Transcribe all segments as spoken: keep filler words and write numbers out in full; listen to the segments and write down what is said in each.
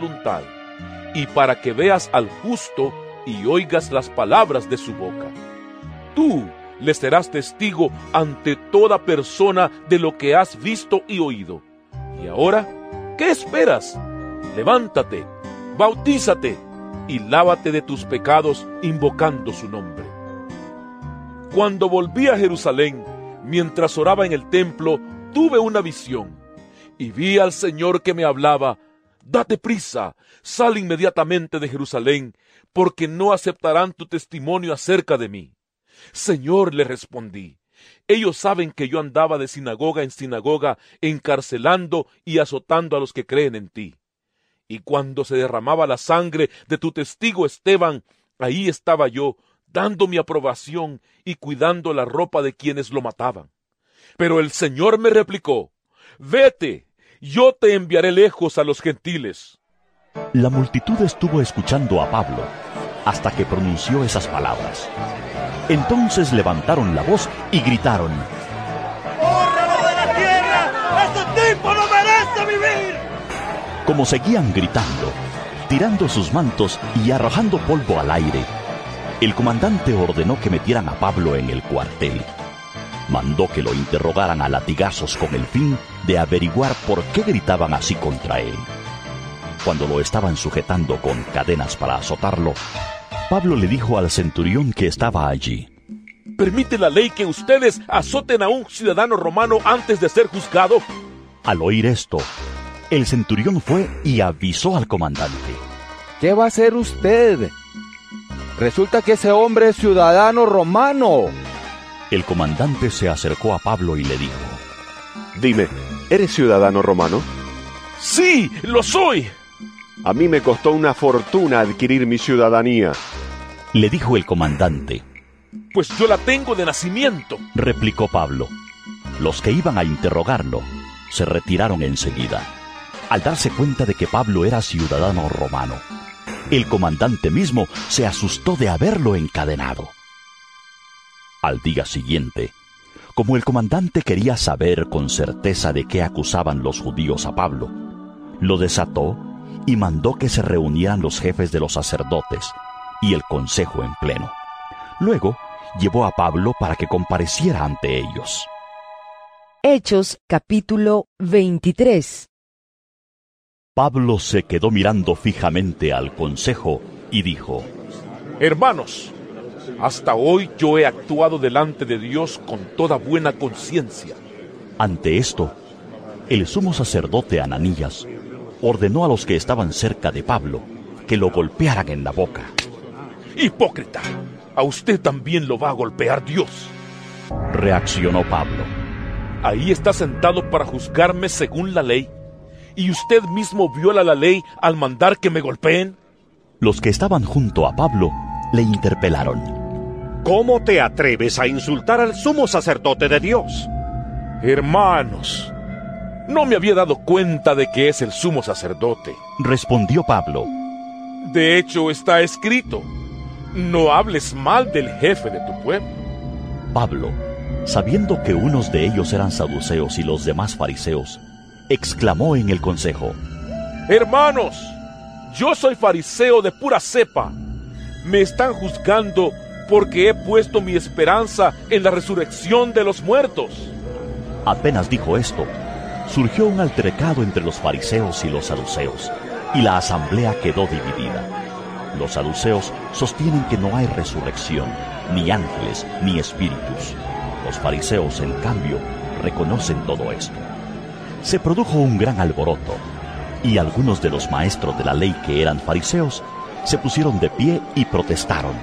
voluntad, y para que veas al justo y oigas las palabras de su boca. Tú le serás testigo ante toda persona de lo que has visto y oído. Y ahora, ¿qué esperas? Levántate, bautízate y lávate de tus pecados invocando su nombre. Cuando volví a Jerusalén, mientras oraba en el templo, tuve una visión, y vi al Señor que me hablaba: «Date prisa, sal inmediatamente de Jerusalén, porque no aceptarán tu testimonio acerca de mí». «Señor», le respondí, «ellos saben que yo andaba de sinagoga en sinagoga, encarcelando y azotando a los que creen en ti. Y cuando se derramaba la sangre de tu testigo Esteban, ahí estaba yo, dando mi aprobación y cuidando la ropa de quienes lo mataban». Pero el Señor me replicó: «Vete, yo te enviaré lejos a los gentiles». La multitud estuvo escuchando a Pablo hasta que pronunció esas palabras. Entonces levantaron la voz y gritaron: ¡Bórralo de la tierra! ¡Este tipo no merece vivir! Como seguían gritando, tirando sus mantos y arrojando polvo al aire, el comandante ordenó que metieran a Pablo en el cuartel. Mandó que lo interrogaran a latigazos con el fin de averiguar por qué gritaban así contra él. Cuando lo estaban sujetando con cadenas para azotarlo, Pablo le dijo al centurión que estaba allí: ¿Permite la ley que ustedes azoten a un ciudadano romano antes de ser juzgado? Al oír esto, el centurión fue y avisó al comandante: ¿Qué va a hacer usted? Resulta que ese hombre es ciudadano romano. El comandante se acercó a Pablo y le dijo: Dime, ¿eres ciudadano romano? Sí, lo soy. A mí me costó una fortuna adquirir mi ciudadanía. Le dijo el comandante. Pues yo la tengo de nacimiento, replicó Pablo. Los que iban a interrogarlo se retiraron enseguida, al darse cuenta de que Pablo era ciudadano romano. El comandante mismo se asustó de haberlo encadenado. Al día siguiente, como el comandante quería saber con certeza de qué acusaban los judíos a Pablo, lo desató y mandó que se reunieran los jefes de los sacerdotes y el consejo en pleno. Luego llevó a Pablo para que compareciera ante ellos. Hechos capítulo veintitrés. Pablo se quedó mirando fijamente al consejo y dijo: Hermanos, hasta hoy yo he actuado delante de Dios con toda buena conciencia. Ante esto, el sumo sacerdote Ananías ordenó a los que estaban cerca de Pablo que lo golpearan en la boca. ¡Hipócrita! A usted también lo va a golpear Dios. Reaccionó Pablo. Ahí está sentado para juzgarme según la ley, y usted mismo viola la ley al mandar que me golpeen. Los que estaban junto a Pablo le interpelaron: ¿Cómo te atreves a insultar al sumo sacerdote de Dios? Hermanos, no me había dado cuenta de que es el sumo sacerdote, respondió Pablo. De hecho, está escrito: no hables mal del jefe de tu pueblo. Pablo, sabiendo que unos de ellos eran saduceos y los demás fariseos, exclamó en el consejo: Hermanos, yo soy fariseo de pura cepa. Me están juzgando porque he puesto mi esperanza en la resurrección de los muertos. Apenas dijo esto, surgió un altercado entre los fariseos y los saduceos, y la asamblea quedó dividida. Los saduceos sostienen que no hay resurrección, ni ángeles, ni espíritus. Los fariseos, en cambio, reconocen todo esto. Se produjo un gran alboroto, y algunos de los maestros de la ley que eran fariseos se pusieron de pie y protestaron.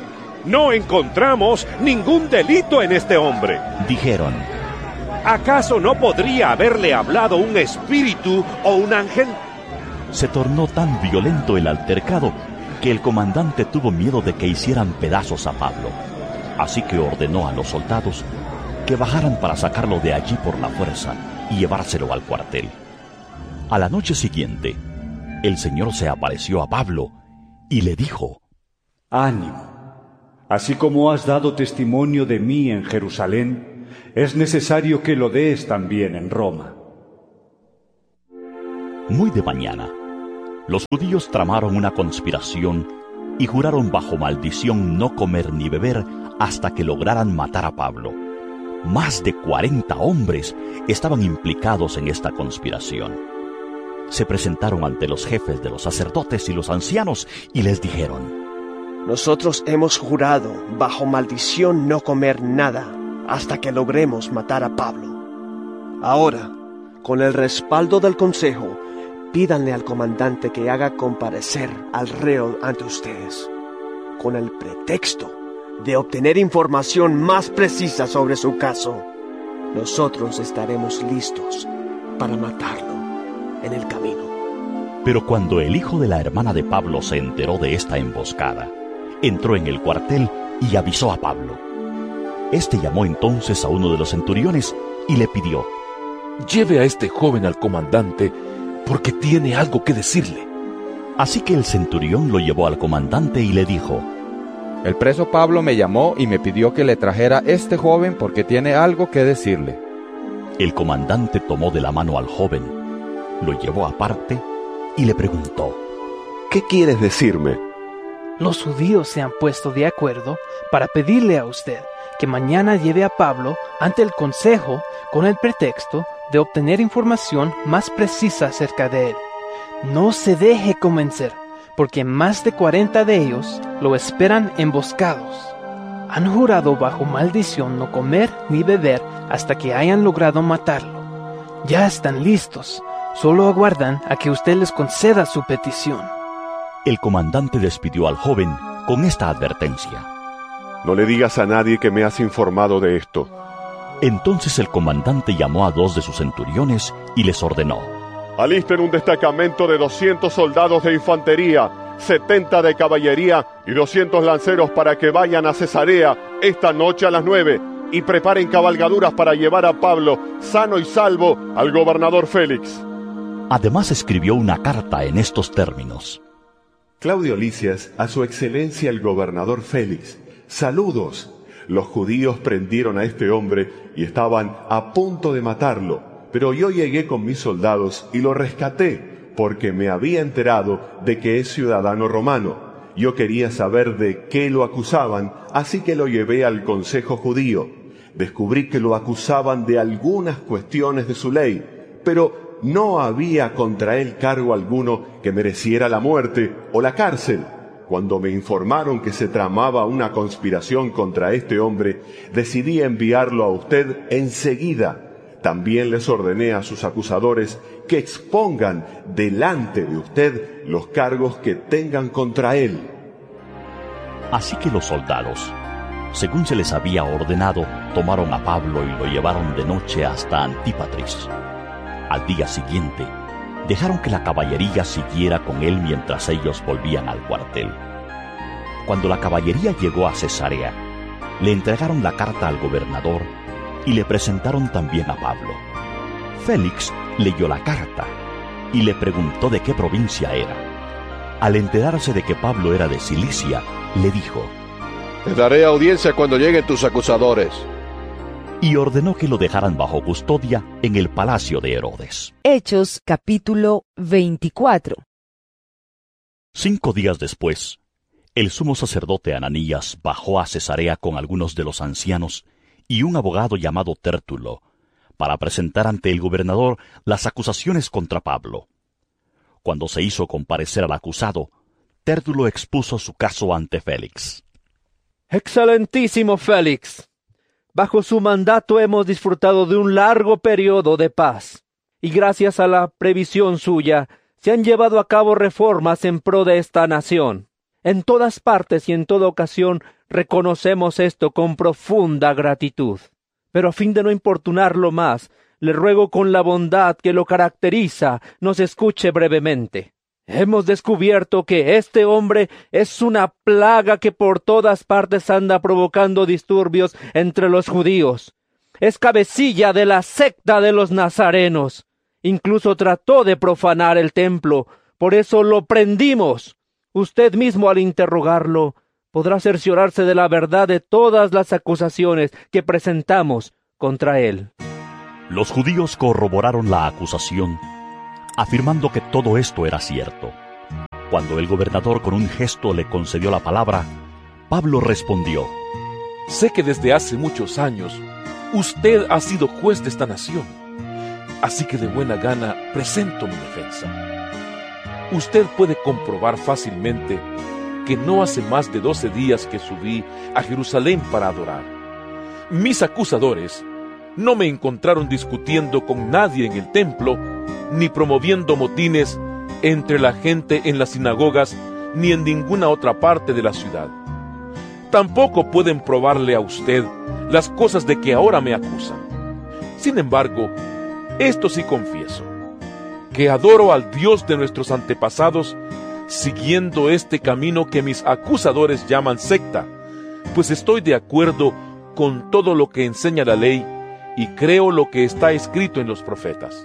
No encontramos ningún delito en este hombre, dijeron. ¿Acaso no podría haberle hablado un espíritu o un ángel? Se tornó tan violento el altercado que el comandante tuvo miedo de que hicieran pedazos a Pablo. Así que ordenó a los soldados que bajaran para sacarlo de allí por la fuerza y llevárselo al cuartel. A la noche siguiente, el Señor se apareció a Pablo y le dijo: Ánimo, así como has dado testimonio de mí en Jerusalén, es necesario que lo des también en Roma. Muy de mañana, Los judíos tramaron una conspiración y juraron bajo maldición no comer ni beber hasta que lograran matar a Pablo. Más de cuarenta hombres estaban implicados en esta conspiración. Se presentaron ante los jefes de los sacerdotes y los ancianos y les dijeron: Nosotros hemos jurado bajo maldición no comer nada hasta que logremos matar a Pablo. Ahora, con el respaldo del consejo, pídanle al comandante que haga comparecer al reo ante ustedes, con el pretexto de obtener información más precisa sobre su caso. Nosotros estaremos listos para matarlo en el camino. Pero cuando el hijo de la hermana de Pablo se enteró de esta emboscada, entró en el cuartel y avisó a Pablo. Este llamó entonces a uno de los centuriones y le pidió: Lleve a este joven al comandante, porque tiene algo que decirle. Así que el centurión lo llevó al comandante y le dijo: El preso Pablo me llamó y me pidió que le trajera este joven porque tiene algo que decirle. El comandante tomó de la mano al joven, lo llevó aparte y le preguntó: ¿Qué quieres decirme? Los judíos se han puesto de acuerdo para pedirle a usted que mañana lleve a Pablo ante el consejo con el pretexto de obtener información más precisa acerca de él. No se deje convencer, porque más de cuarenta de ellos lo esperan emboscados. Han jurado bajo maldición no comer ni beber hasta que hayan logrado matarlo. Ya están listos, solo aguardan a que usted les conceda su petición. El comandante despidió al joven con esta advertencia: No le digas a nadie que me has informado de esto. Entonces el comandante llamó a dos de sus centuriones y les ordenó: Alisten un destacamento de doscientos soldados de infantería, setenta de caballería y doscientos lanceros para que vayan a Cesarea esta noche a las nueve y preparen cabalgaduras para llevar a Pablo sano y salvo al gobernador Félix. Además escribió una carta en estos términos: Claudio Lisias, a su excelencia el gobernador Félix, saludos. Los judíos prendieron a este hombre y estaban a punto de matarlo, pero yo llegué con mis soldados y lo rescaté, porque me había enterado de que es ciudadano romano. Yo quería saber de qué lo acusaban, así que lo llevé al consejo judío. Descubrí que lo acusaban de algunas cuestiones de su ley, pero no había contra él cargo alguno que mereciera la muerte o la cárcel. Cuando me informaron que se tramaba una conspiración contra este hombre, decidí enviarlo a usted enseguida. También les ordené a sus acusadores que expongan delante de usted los cargos que tengan contra él. Así que los soldados, según se les había ordenado, tomaron a Pablo y lo llevaron de noche hasta Antípatris. Al día siguiente, dejaron que la caballería siguiera con él mientras ellos volvían al cuartel. Cuando la caballería llegó a Cesarea, le entregaron la carta al gobernador y le presentaron también a Pablo. Félix leyó la carta y le preguntó de qué provincia era. Al enterarse de que Pablo era de Cilicia, le dijo: Te daré audiencia cuando lleguen tus acusadores. Y ordenó que lo dejaran bajo custodia en el palacio de Herodes. Hechos capítulo veinticuatro. Cinco días después, el sumo sacerdote Ananías bajó a Cesarea con algunos de los ancianos y un abogado llamado Tértulo, para presentar ante el gobernador las acusaciones contra Pablo. Cuando se hizo comparecer al acusado, Tértulo expuso su caso ante Félix. Excelentísimo Félix, bajo su mandato hemos disfrutado de un largo periodo de paz, y gracias a la previsión suya se han llevado a cabo reformas en pro de esta nación. En todas partes y en toda ocasión reconocemos esto con profunda gratitud. Pero a fin de no importunarlo más, le ruego con la bondad que lo caracteriza, nos escuche brevemente. Hemos descubierto que este hombre es una plaga que por todas partes anda provocando disturbios entre los judíos. Es cabecilla de la secta de los nazarenos. Incluso trató de profanar el templo, por eso lo prendimos. Usted mismo, al interrogarlo, podrá cerciorarse de la verdad de todas las acusaciones que presentamos contra él. Los judíos corroboraron la acusación, afirmando que todo esto era cierto, Cuando el gobernador con un gesto le concedió la palabra, Pablo respondió: Sé que desde hace muchos años usted ha sido juez de esta nación, así que de buena gana presento mi defensa. Usted puede comprobar fácilmente que no hace más de doce días que subí a Jerusalén para adorar. Mis acusadores no me encontraron discutiendo con nadie en el templo, ni promoviendo motines entre la gente en las sinagogas, ni en ninguna otra parte de la ciudad. Tampoco pueden probarle a usted las cosas de que ahora me acusan. Sin embargo, esto sí confieso, que adoro al Dios de nuestros antepasados, siguiendo este camino que mis acusadores llaman secta, pues estoy de acuerdo con todo lo que enseña la ley y creo lo que está escrito en los profetas.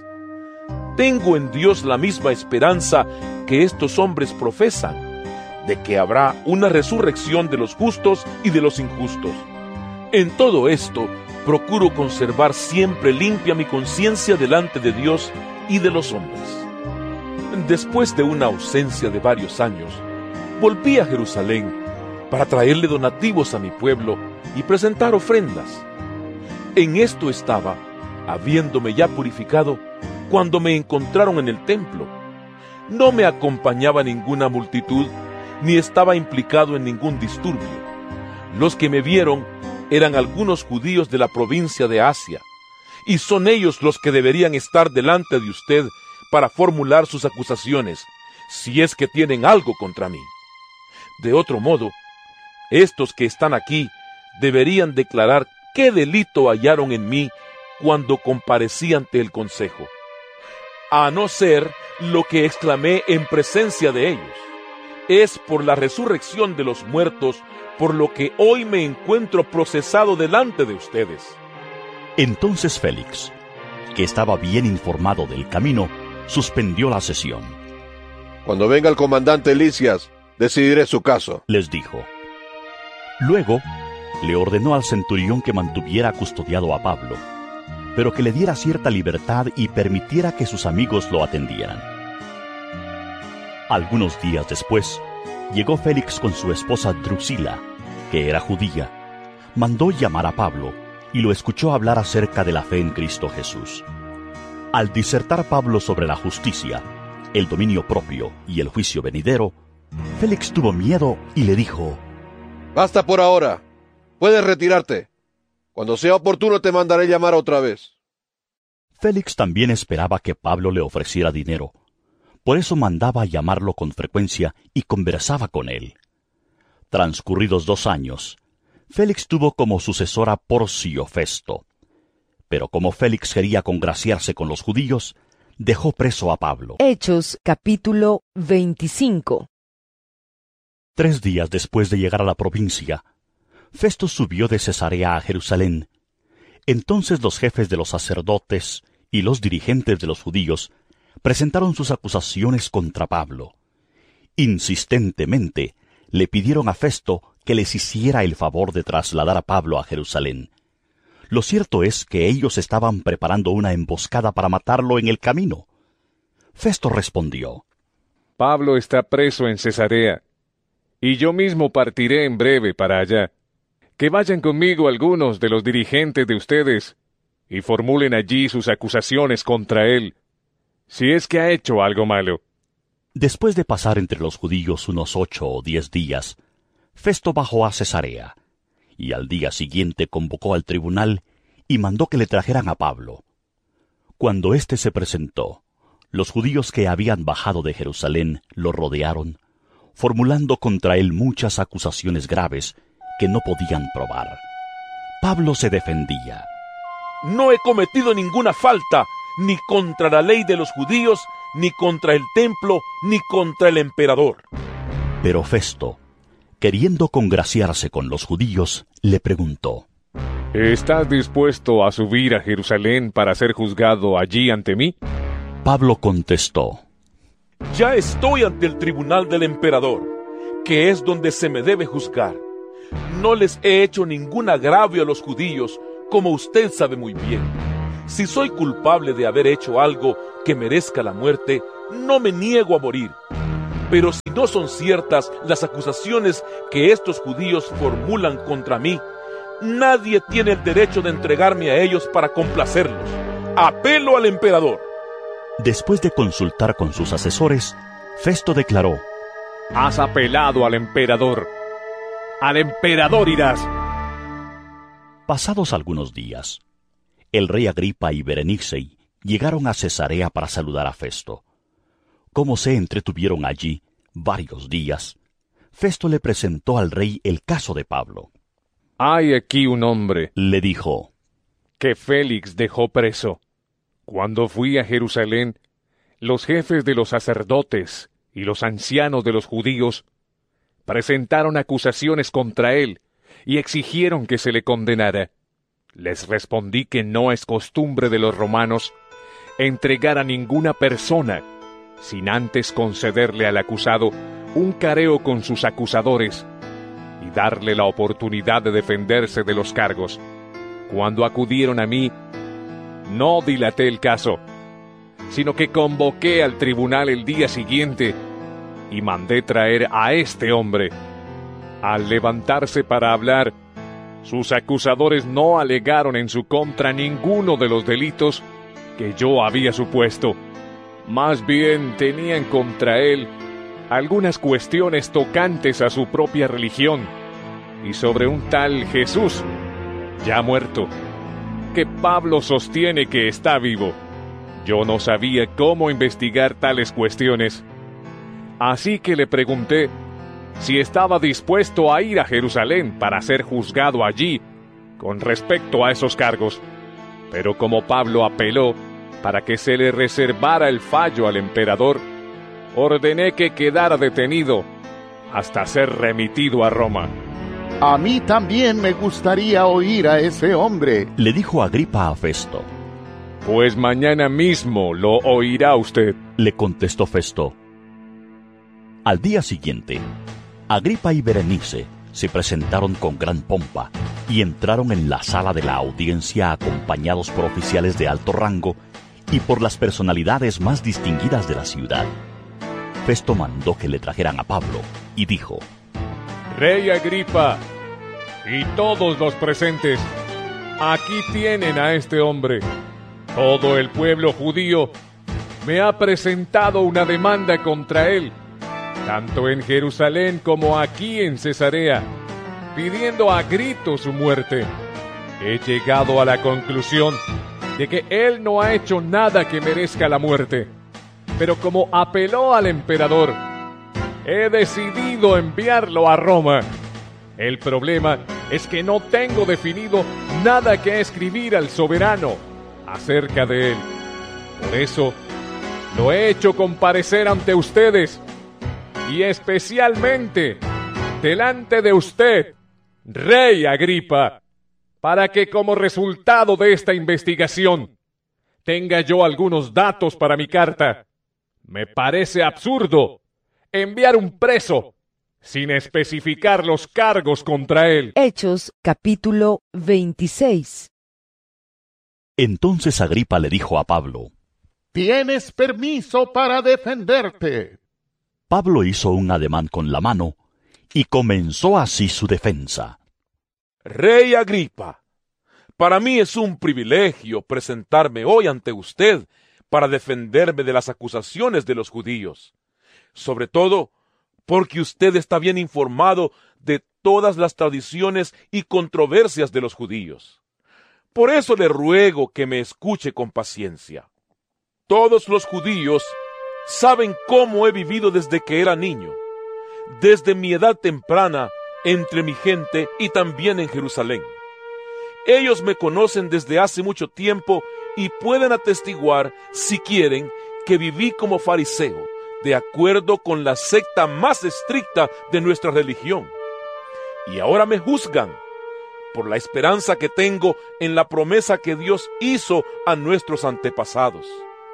Tengo en Dios la misma esperanza que estos hombres profesan, de que habrá una resurrección de los justos y de los injustos. En todo esto, procuro conservar siempre limpia mi conciencia delante de Dios y de los hombres. Después de una ausencia de varios años, volví a Jerusalén para traerle donativos a mi pueblo y presentar ofrendas. En esto estaba, habiéndome ya purificado, cuando me encontraron en el templo. No me acompañaba ninguna multitud, ni estaba implicado en ningún disturbio. Los que me vieron eran algunos judíos de la provincia de Asia, y son ellos los que deberían estar delante de usted para formular sus acusaciones, si es que tienen algo contra mí. De otro modo, estos que están aquí deberían declarar qué delito hallaron en mí cuando comparecí ante el consejo, a no ser lo que exclamé en presencia de ellos: es por la resurrección de los muertos por lo que hoy me encuentro procesado delante de ustedes. Entonces Félix, que estaba bien informado del camino, suspendió la sesión. Cuando venga el comandante Lisias, decidiré su caso, les dijo. Luego, le ordenó al centurión que mantuviera custodiado a Pablo, pero que le diera cierta libertad y permitiera que sus amigos lo atendieran. Algunos días después, llegó Félix con su esposa Drusila, que era judía, mandó llamar a Pablo y lo escuchó hablar acerca de la fe en Cristo Jesús. Al disertar Pablo sobre la justicia, el dominio propio y el juicio venidero, Félix tuvo miedo y le dijo: Basta por ahora, puedes retirarte. Cuando sea oportuno te mandaré llamar otra vez. Félix también esperaba que Pablo le ofreciera dinero. Por eso mandaba a llamarlo con frecuencia y conversaba con él. Transcurridos dos años, Félix tuvo como sucesor a Porcio Festo. Pero como Félix quería congraciarse con los judíos, dejó preso a Pablo. Hechos capítulo veinticinco. Tres días después de llegar a la provincia, Festo subió de Cesarea a Jerusalén. Entonces los jefes de los sacerdotes y los dirigentes de los judíos presentaron sus acusaciones contra Pablo. Insistentemente le pidieron a Festo que les hiciera el favor de trasladar a Pablo a Jerusalén. Lo cierto es que ellos estaban preparando una emboscada para matarlo en el camino. Festo respondió: Pablo está preso en Cesarea, y yo mismo partiré en breve para allá. Que vayan conmigo algunos de los dirigentes de ustedes y formulen allí sus acusaciones contra él, si es que ha hecho algo malo. Después de pasar entre los judíos unos ocho o diez días, Festo bajó a Cesarea, y al día siguiente convocó al tribunal y mandó que le trajeran a Pablo. Cuando éste se presentó, los judíos que habían bajado de Jerusalén lo rodearon, formulando contra él muchas acusaciones graves que no podían probar. Pablo se defendía. No he cometido ninguna falta, ni contra la ley de los judíos, ni contra el templo, ni contra el emperador. Pero Festo, queriendo congraciarse con los judíos, le preguntó: ¿Estás dispuesto a subir a Jerusalén para ser juzgado allí ante mí? Pablo contestó: Ya estoy ante el tribunal del emperador, que es donde se me debe juzgar. No les he hecho ningún agravio a los judíos, como usted sabe muy bien. Si soy culpable de haber hecho algo que merezca la muerte, no me niego a morir. Pero si no son ciertas las acusaciones que estos judíos formulan contra mí, nadie tiene el derecho de entregarme a ellos para complacerlos. Apelo al emperador. Después de consultar con sus asesores, Festo declaró: Has apelado al emperador. Al emperador irás. Pasados algunos días, el rey Agripa y Berenice llegaron a Cesarea para saludar a Festo. Como se entretuvieron allí varios días, Festo le presentó al rey el caso de Pablo. Hay aquí un hombre, le dijo, que Félix dejó preso. Cuando fui a Jerusalén, los jefes de los sacerdotes y los ancianos de los judíos presentaron acusaciones contra él y exigieron que se le condenara. Les respondí que no es costumbre de los romanos entregar a ninguna persona sin antes concederle al acusado un careo con sus acusadores y darle la oportunidad de defenderse de los cargos. Cuando acudieron a mí, no dilaté el caso, sino que convoqué al tribunal el día siguiente y mandé traer a este hombre. Al levantarse para hablar, sus acusadores no alegaron en su contra ninguno de los delitos que yo había supuesto. Más bien tenían contra él algunas cuestiones tocantes a su propia religión y sobre un tal Jesús, ya muerto, que Pablo sostiene que está vivo. Yo no sabía cómo investigar tales cuestiones, así que le pregunté si estaba dispuesto a ir a Jerusalén para ser juzgado allí con respecto a esos cargos. Pero como Pablo apeló para que se le reservara el fallo al emperador, ordené que quedara detenido hasta ser remitido a Roma. A mí también me gustaría oír a ese hombre, le dijo Agripa a Festo. Pues mañana mismo lo oirá usted, le contestó Festo. Al día siguiente, Agripa y Berenice se presentaron con gran pompa y entraron en la sala de la audiencia acompañados por oficiales de alto rango y por las personalidades más distinguidas de la ciudad. Festo mandó que le trajeran a Pablo y dijo: Rey Agripa y todos los presentes, aquí tienen a este hombre. Todo el pueblo judío me ha presentado una demanda contra él, tanto en Jerusalén como aquí en Cesarea, pidiendo a gritos su muerte. He llegado a la conclusión de que él no ha hecho nada que merezca la muerte, pero como apeló al emperador, he decidido enviarlo a Roma. El problema es que no tengo definido nada que escribir al soberano acerca de él. Por eso, lo he hecho comparecer ante ustedes, y especialmente delante de usted, Rey Agripa, para que como resultado de esta investigación tenga yo algunos datos para mi carta. Me parece absurdo enviar un preso sin especificar los cargos contra él. Hechos, capítulo veintiséis. Entonces Agripa le dijo a Pablo: Tienes permiso para defenderte. Pablo hizo un ademán con la mano y comenzó así su defensa. Rey Agripa, para mí es un privilegio presentarme hoy ante usted para defenderme de las acusaciones de los judíos, sobre todo porque usted está bien informado de todas las tradiciones y controversias de los judíos. Por eso le ruego que me escuche con paciencia. Todos los judíos saben cómo he vivido desde que era niño, desde mi edad temprana, entre mi gente y también en Jerusalén. Ellos me conocen desde hace mucho tiempo y pueden atestiguar, si quieren, que viví como fariseo, de acuerdo con la secta más estricta de nuestra religión. Y ahora me juzgan por la esperanza que tengo en la promesa que Dios hizo a nuestros antepasados.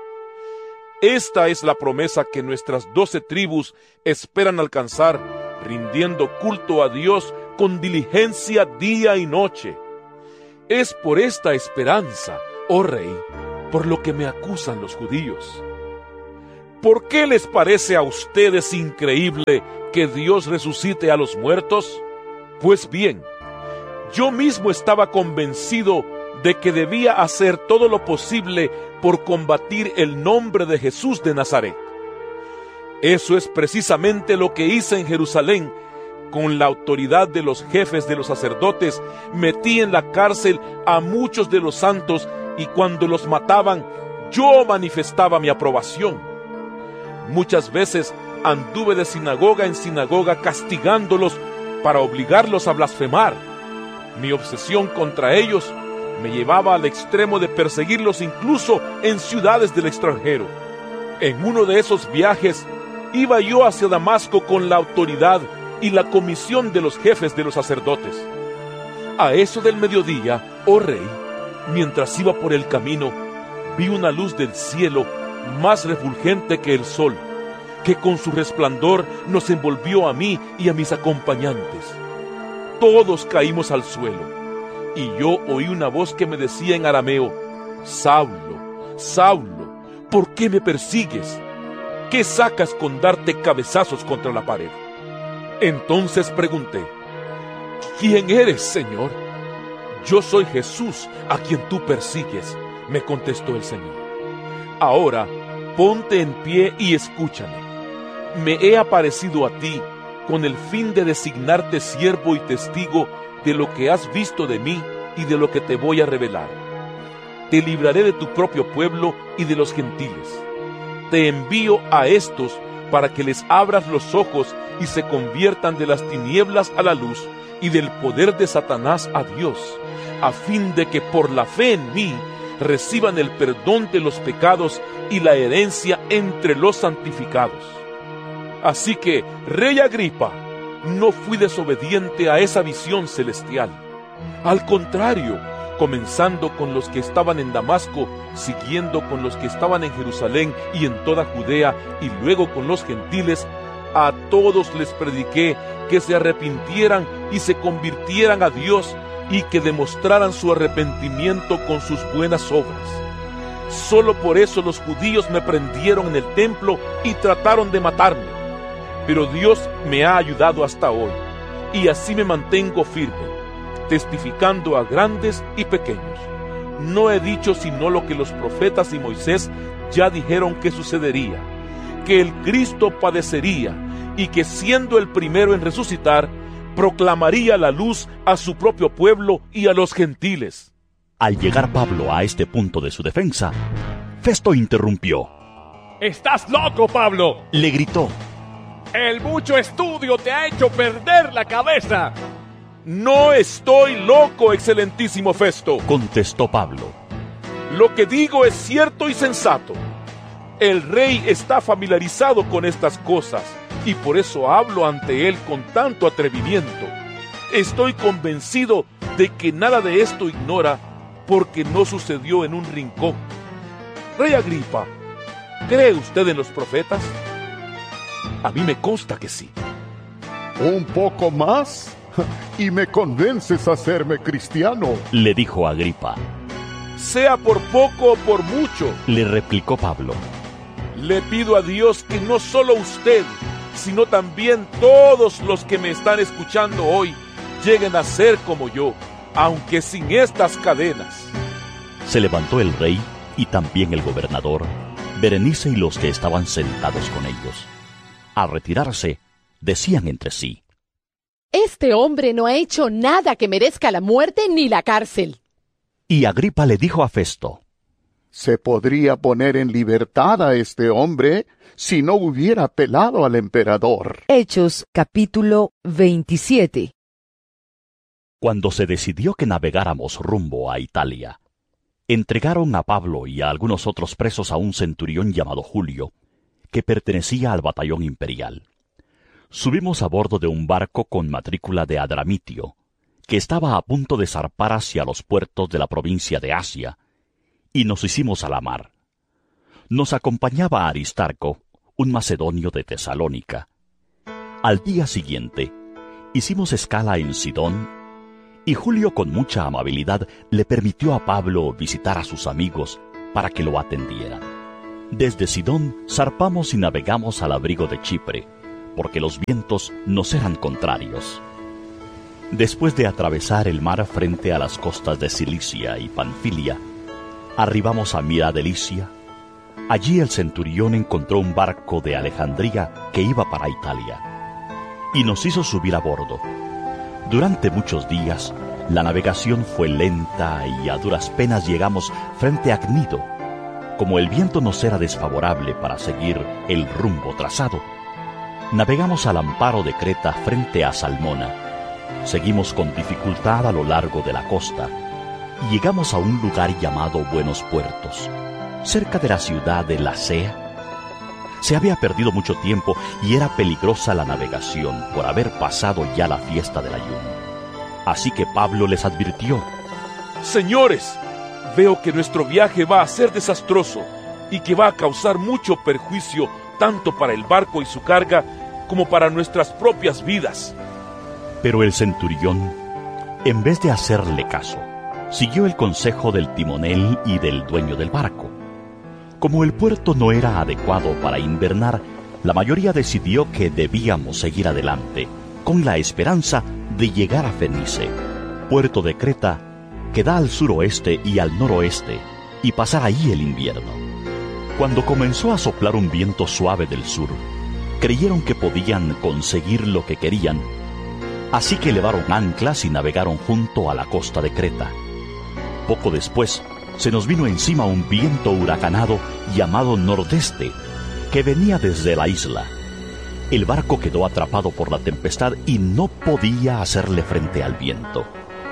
Esta es la promesa que nuestras doce tribus esperan alcanzar, rindiendo culto a Dios con diligencia día y noche. Es por esta esperanza, oh rey, por lo que me acusan los judíos. ¿Por qué les parece a ustedes increíble que Dios resucite a los muertos? Pues bien, yo mismo estaba convencido de que debía hacer todo lo posible por combatir el nombre de Jesús de Nazaret. Eso es precisamente lo que hice en Jerusalén. Con la autoridad de los jefes de los sacerdotes, metí en la cárcel a muchos de los santos, y cuando los mataban, yo manifestaba mi aprobación. Muchas veces anduve de sinagoga en sinagoga castigándolos para obligarlos a blasfemar. Mi obsesión contra ellos me llevaba al extremo de perseguirlos incluso en ciudades del extranjero. En uno de esos viajes iba yo hacia Damasco con la autoridad y la comisión de los jefes de los sacerdotes. A eso del mediodía, oh rey, mientras iba por el camino, vi una luz del cielo más refulgente que el sol, que con su resplandor nos envolvió a mí y a mis acompañantes. Todos caímos al suelo, y yo oí una voz que me decía en arameo: Saulo, Saulo, ¿por qué me persigues? ¿Qué sacas con darte cabezazos contra la pared? Entonces pregunté: ¿quién eres, Señor? Yo soy Jesús, a quien tú persigues, me contestó el Señor. Ahora, ponte en pie y escúchame. Me he aparecido a ti con el fin de designarte siervo y testigo de lo que has visto de mí y de lo que te voy a revelar. Te libraré de tu propio pueblo y de los gentiles. Te envío a estos para que les abras los ojos y se conviertan de las tinieblas a la luz y del poder de Satanás a Dios, a fin de que por la fe en mí reciban el perdón de los pecados y la herencia entre los santificados. Así que, Rey Agripa, no fui desobediente a esa visión celestial. Al contrario, comenzando con los que estaban en Damasco, siguiendo con los que estaban en Jerusalén y en toda Judea, y luego con los gentiles, a todos les prediqué que se arrepintieran y se convirtieran a Dios y que demostraran su arrepentimiento con sus buenas obras. Solo por eso los judíos me prendieron en el templo y trataron de matarme. Pero Dios me ha ayudado hasta hoy, y así me mantengo firme, testificando a grandes y pequeños. No he dicho sino lo que los profetas y Moisés ya dijeron que sucedería, que el Cristo padecería, y que siendo el primero en resucitar, proclamaría la luz a su propio pueblo y a los gentiles. Al llegar Pablo a este punto de su defensa, Festo interrumpió. ¡Estás loco, Pablo!, le gritó. El mucho estudio te ha hecho perder la cabeza. No estoy loco, excelentísimo Festo, contestó Pablo. Lo que digo es cierto y sensato. El rey está familiarizado con estas cosas, y por eso hablo ante él con tanto atrevimiento. Estoy convencido de que nada de esto ignora, porque no sucedió en un rincón. Rey Agripa, ¿cree usted en los profetas? A mí me consta que sí. ¿Un poco más? Y me convences a hacerme cristiano, le dijo Agripa. Sea por poco o por mucho, le replicó Pablo. Le pido a Dios que no solo usted, sino también todos los que me están escuchando hoy lleguen a ser como yo, aunque sin estas cadenas. Se levantó el rey y también el gobernador, Berenice y los que estaban sentados con ellos. Al retirarse, decían entre sí: Este hombre no ha hecho nada que merezca la muerte ni la cárcel. Y Agripa le dijo a Festo: Se podría poner en libertad a este hombre si no hubiera apelado al emperador. Hechos capítulo veintisiete. Cuando se decidió que navegáramos rumbo a Italia, entregaron a Pablo y a algunos otros presos a un centurión llamado Julio, que pertenecía al batallón imperial. Subimos a bordo de un barco con matrícula de Adramitio, que estaba a punto de zarpar hacia los puertos de la provincia de Asia, y nos hicimos a la mar. Nos acompañaba Aristarco, un macedonio de Tesalónica. Al día siguiente, hicimos escala en Sidón, y Julio con mucha amabilidad le permitió a Pablo visitar a sus amigos para que lo atendieran. Desde Sidón zarpamos y navegamos al abrigo de Chipre, porque los vientos nos eran contrarios. Después de atravesar el mar frente a las costas de Cilicia y Panfilia, arribamos a Mira de Licia. Allí el centurión encontró un barco de Alejandría que iba para Italia, y nos hizo subir a bordo. Durante muchos días, la navegación fue lenta y a duras penas llegamos frente a Cnido. Como el viento nos era desfavorable para seguir el rumbo trazado, navegamos al amparo de Creta frente a Salmona. Seguimos con dificultad a lo largo de la costa y llegamos a un lugar llamado Buenos Puertos, cerca de la ciudad de Lasea. Se había perdido mucho tiempo y era peligrosa la navegación por haber pasado ya la fiesta del ayuno. Así que Pablo les advirtió: Señores, veo que nuestro viaje va a ser desastroso y que va a causar mucho perjuicio tanto para el barco y su carga como para nuestras propias vidas. Pero el centurión, en vez de hacerle caso, siguió el consejo del timonel y del dueño del barco. Como el puerto no era adecuado para invernar, la mayoría decidió que debíamos seguir adelante, con la esperanza de llegar a Fenice, puerto de Creta, que da al suroeste y al noroeste, y pasar allí el invierno. Cuando comenzó a soplar un viento suave del sur, creyeron que podían conseguir lo que querían, así que elevaron anclas y navegaron junto a la costa de Creta. Poco después, se nos vino encima un viento huracanado llamado nordeste, que venía desde la isla. El barco quedó atrapado por la tempestad y no podía hacerle frente al viento.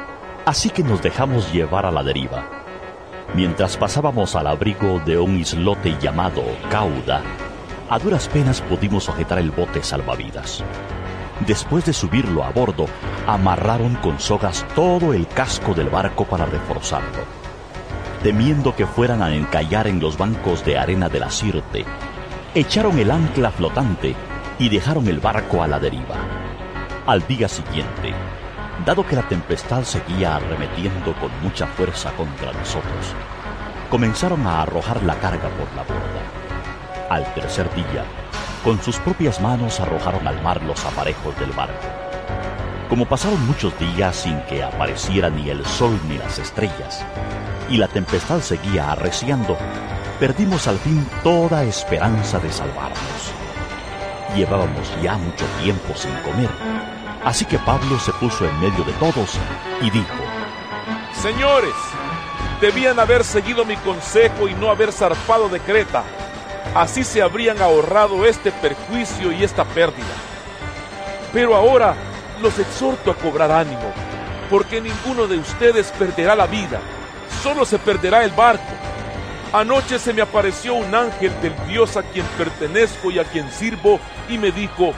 Así que nos dejamos llevar a la deriva. Mientras pasábamos al abrigo de un islote llamado Cauda, a duras penas pudimos sujetar el bote salvavidas. Después de subirlo a bordo, amarraron con sogas todo el casco del barco para reforzarlo. Temiendo que fueran a encallar en los bancos de arena de la Sirte, echaron el ancla flotante y dejaron el barco a la deriva. Al día siguiente, dado que la tempestad seguía arremetiendo con mucha fuerza contra nosotros, comenzaron a arrojar la carga por la borda. Al tercer día, con sus propias manos arrojaron al mar los aparejos del barco. Como pasaron muchos días sin que apareciera ni el sol ni las estrellas, y la tempestad seguía arreciando, perdimos al fin toda esperanza de salvarnos. Llevábamos ya mucho tiempo sin comer, así que Pablo se puso en medio de todos y dijo: Señores, debían haber seguido mi consejo y no haber zarpado de Creta. Así se habrían ahorrado este perjuicio y esta pérdida. Pero ahora los exhorto a cobrar ánimo, porque ninguno de ustedes perderá la vida, solo se perderá el barco. Anoche se me apareció un ángel del Dios a quien pertenezco y a quien sirvo, y me dijo: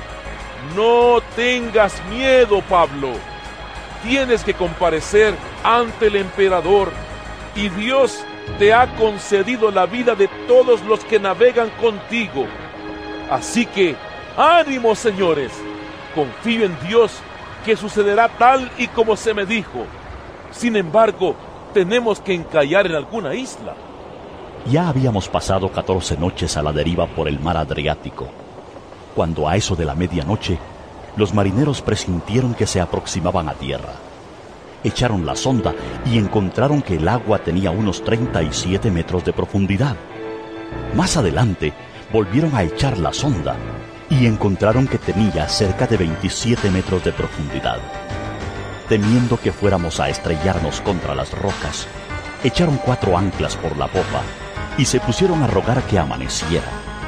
no tengas miedo, Pablo. Tienes que comparecer ante el emperador, y Dios te ha concedido la vida de todos los que navegan contigo. Así que, ánimo, señores. Confío en Dios que sucederá tal y como se me dijo. Sin embargo, tenemos que encallar en alguna isla. Ya habíamos pasado catorce noches a la deriva por el mar Adriático, cuando a eso de la medianoche, los marineros presintieron que se aproximaban a tierra. Echaron la sonda y encontraron que el agua tenía unos treinta y siete metros de profundidad. Más adelante, volvieron a echar la sonda y encontraron que tenía cerca de veintisiete metros de profundidad. Temiendo que fuéramos a estrellarnos contra las rocas, echaron cuatro anclas por la popa y se pusieron a rogar que amaneciera.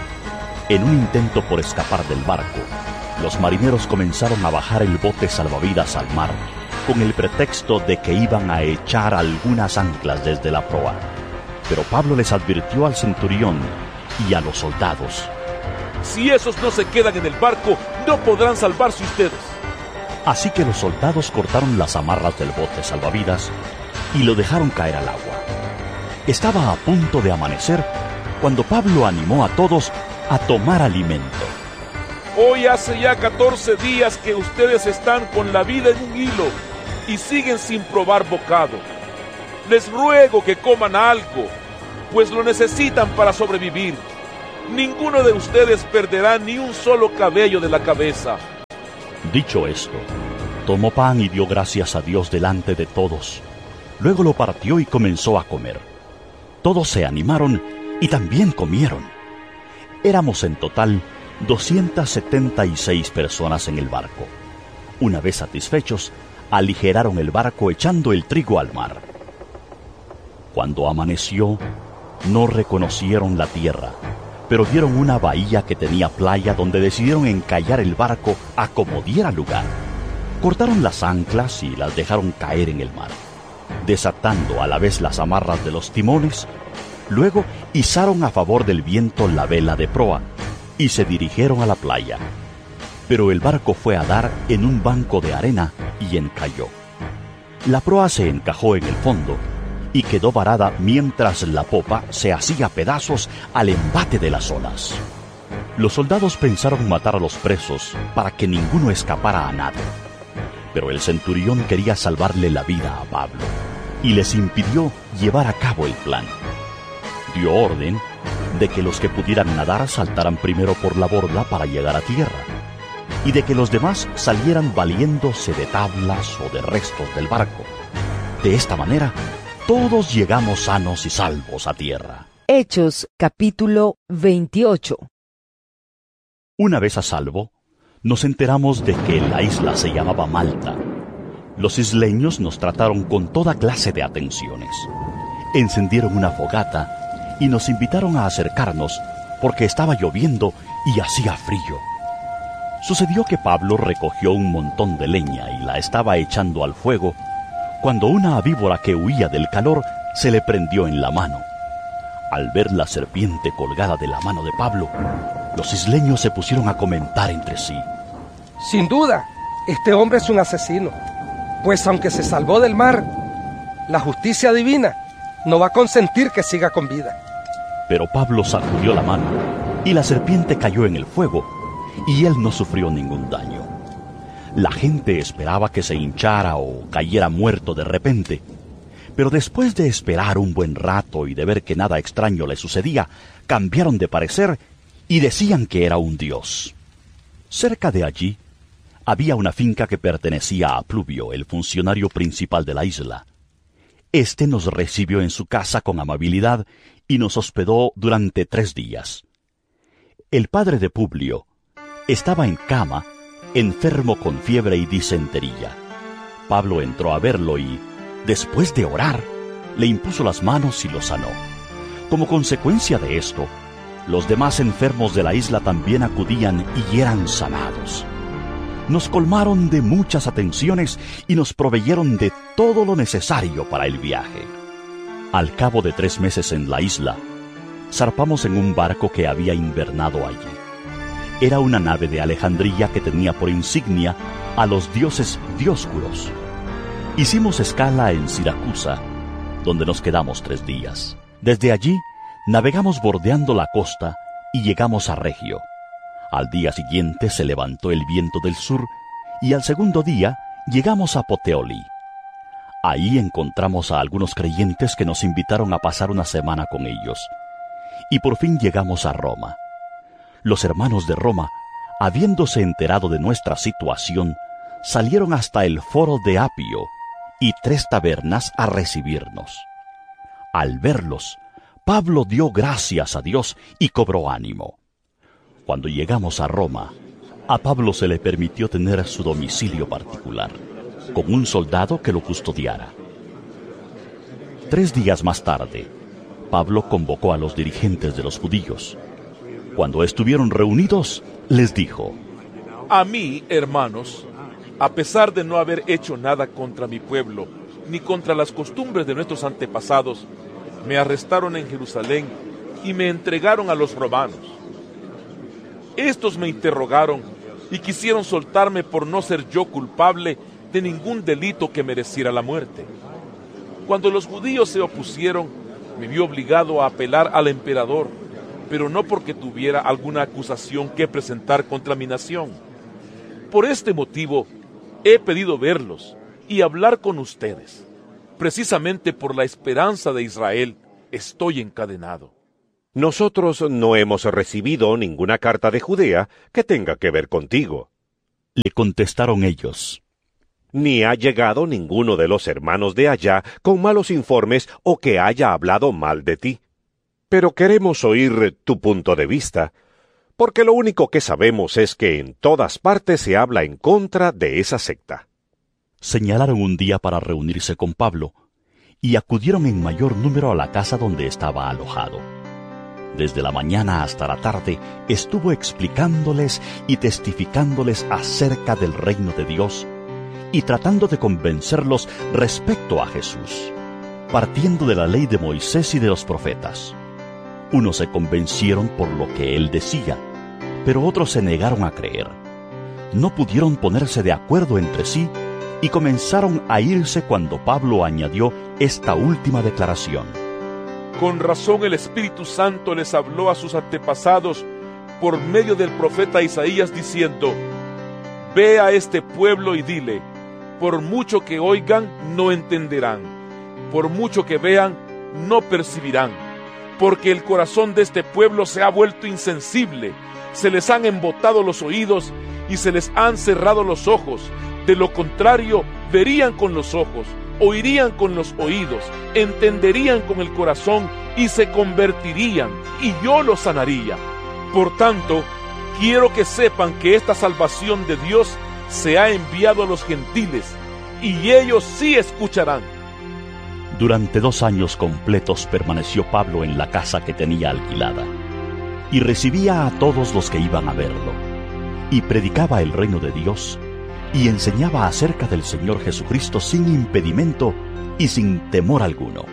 En un intento por escapar del barco, los marineros comenzaron a bajar el bote salvavidas al mar, con el pretexto de que iban a echar algunas anclas desde la proa. Pero Pablo les advirtió al centurión y a los soldados: si esos no se quedan en el barco, no podrán salvarse ustedes. Así que los soldados cortaron las amarras del bote salvavidas y lo dejaron caer al agua. Estaba a punto de amanecer cuando Pablo animó a todos a tomar alimento. Hoy hace ya catorce días que ustedes están con la vida en un hilo y siguen sin probar bocado. Les ruego que coman algo, pues lo necesitan para sobrevivir. ninguno de ustedes perderá ni un solo cabello de la cabeza. Dicho esto, tomó pan y dio gracias a Dios delante de todos. Luego lo partió y comenzó a comer. Todos se animaron y también comieron. Éramos en total doscientas setenta y seis personas en el barco. Una vez satisfechos, aligeraron el barco echando el trigo al mar. Cuando amaneció, no reconocieron la tierra, pero vieron una bahía que tenía playa donde decidieron encallar el barco a como diera lugar. Cortaron las anclas y las dejaron caer en el mar, desatando a la vez las amarras de los timones. Luego izaron a favor del viento la vela de proa y se dirigieron a la playa. Pero el barco fue a dar en un banco de arena y encalló. La proa se encajó en el fondo y quedó varada mientras la popa se hacía pedazos al embate de las olas. Los soldados pensaron matar a los presos para que ninguno escapara a nado. Pero el centurión quería salvarle la vida a Pablo y les impidió llevar a cabo el plan. Dio orden de que los que pudieran nadar saltaran primero por la borda para llegar a tierra, y de que los demás salieran valiéndose de tablas o de restos del barco. De esta manera, todos llegamos sanos y salvos a tierra. Hechos capítulo veintiocho. Una vez a salvo, nos enteramos de que la isla se llamaba Malta. Los isleños nos trataron con toda clase de atenciones. Encendieron una fogata y nos invitaron a acercarnos porque estaba lloviendo y hacía frío. Sucedió que Pablo recogió un montón de leña y la estaba echando al fuego cuando una víbora que huía del calor se le prendió en la mano. Al ver la serpiente colgada de la mano de Pablo, los isleños se pusieron a comentar entre sí. Sin duda, este hombre es un asesino, pues aunque se salvó del mar, la justicia divina no va a consentir que siga con vida. Pero Pablo sacudió la mano y la serpiente cayó en el fuego y él no sufrió ningún daño. La gente esperaba que se hinchara o cayera muerto de repente, pero después de esperar un buen rato y de ver que nada extraño le sucedía, cambiaron de parecer y decían que era un dios. Cerca de allí había una finca que pertenecía a Pluvio, el funcionario principal de la isla. Este nos recibió en su casa con amabilidad y nos hospedó durante tres días. El padre de Publio estaba en cama, enfermo con fiebre y disentería. Pablo entró a verlo y, después de orar, le impuso las manos y lo sanó. Como consecuencia de esto, los demás enfermos de la isla también acudían y eran sanados. Nos colmaron de muchas atenciones y nos proveyeron de todo lo necesario para el viaje. Al cabo de tres meses en la isla, zarpamos en un barco que había invernado allí. Era una nave de Alejandría que tenía por insignia a los dioses Dioscuros. Hicimos escala en Siracusa, donde nos quedamos tres días. Desde allí, navegamos bordeando la costa y llegamos a Regio. Al día siguiente se levantó el viento del sur y al segundo día llegamos a Puteoli. Ahí encontramos a algunos creyentes que nos invitaron a pasar una semana con ellos. Y por fin llegamos a Roma. Los hermanos de Roma, habiéndose enterado de nuestra situación, salieron hasta el foro de Apio y tres tabernas a recibirnos. Al verlos, Pablo dio gracias a Dios y cobró ánimo. Cuando llegamos a Roma, a Pablo se le permitió tener su domicilio particular, con un soldado que lo custodiara. Tres días más tarde, Pablo convocó a los dirigentes de los judíos. Cuando estuvieron reunidos, les dijo: A mí, hermanos, a pesar de no haber hecho nada contra mi pueblo, ni contra las costumbres de nuestros antepasados, me arrestaron en Jerusalén y me entregaron a los romanos. Estos me interrogaron y quisieron soltarme por no ser yo culpable de ningún delito que mereciera la muerte. Cuando los judíos se opusieron, me vi obligado a apelar al emperador, pero no porque tuviera alguna acusación que presentar contra mi nación. Por este motivo, he pedido verlos y hablar con ustedes. Precisamente por la esperanza de Israel, estoy encadenado. Nosotros no hemos recibido ninguna carta de Judea que tenga que ver contigo. Le contestaron ellos. Ni ha llegado ninguno de los hermanos de allá con malos informes o que haya hablado mal de ti. Pero queremos oír tu punto de vista, porque lo único que sabemos es que en todas partes se habla en contra de esa secta. Señalaron un día para reunirse con Pablo, y acudieron en mayor número a la casa donde estaba alojado. Desde la mañana hasta la tarde estuvo explicándoles y testificándoles acerca del reino de Dios y tratando de convencerlos respecto a Jesús, partiendo de la ley de Moisés y de los profetas. Unos se convencieron por lo que él decía, pero otros se negaron a creer. No pudieron ponerse de acuerdo entre sí y comenzaron a irse cuando Pablo añadió esta última declaración. Con razón el Espíritu Santo les habló a sus antepasados por medio del profeta Isaías diciendo: Ve a este pueblo y dile, por mucho que oigan, no entenderán, por mucho que vean, no percibirán, porque el corazón de este pueblo se ha vuelto insensible, se les han embotado los oídos y se les han cerrado los ojos. De lo contrario, verían con los ojos, oirían con los oídos, entenderían con el corazón y se convertirían, y yo los sanaría. Por tanto, quiero que sepan que esta salvación de Dios se ha enviado a los gentiles, y ellos sí escucharán. Durante dos años completos permaneció Pablo en la casa que tenía alquilada, y recibía a todos los que iban a verlo, y predicaba el reino de Dios, y enseñaba acerca del Señor Jesucristo sin impedimento y sin temor alguno.